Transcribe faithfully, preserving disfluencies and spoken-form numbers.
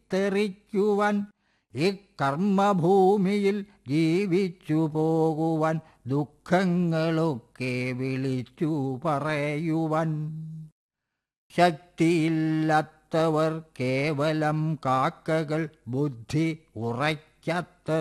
പൊട്ടിത്തെറിക്കുവാൻ ഇക്കർമ്മഭൂമിയിൽ ജീവിച്ചു പോകുവാൻ ദുഃഖങ്ങളൊക്കെ വിളിച്ചു പറയുവാൻ ശക്തിയില്ലാത്തവർ കേവലം കാക്കകൾ, ബുദ്ധി ഉറയ്ക്കാത്ത